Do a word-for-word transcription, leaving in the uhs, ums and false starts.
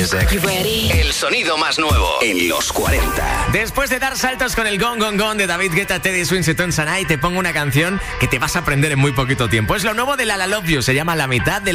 El sonido más nuevo en los cuarenta. Después de dar saltos con el Gone Gone Gone de David Guetta, Teddy Swims y Tones and I, te pongo una canción que te vas a aprender en muy poquito tiempo. Es lo nuevo de La La Love You, se llama La Mitad de